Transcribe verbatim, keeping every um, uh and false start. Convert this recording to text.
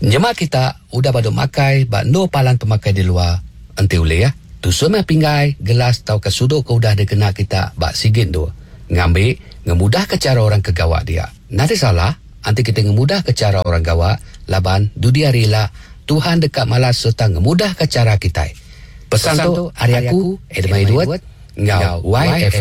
Nyemak kita udah pada makai bak no palan pemakai di luar. Ente boleh ya. Tu semua pinggai, gelas tau ke sudut ke udah dikena kita bak sigit tu. Ngambil, ngemudah ke cara orang ke gawak dia. Nanti salah, nanti kita ngemudah ke cara orang gawak, laban dudia rela, Tuhan dekat malas serta ngemudah ke cara kita. Pesan, Pesan tu, hari aku, Edmai Duat, ngau Y F M.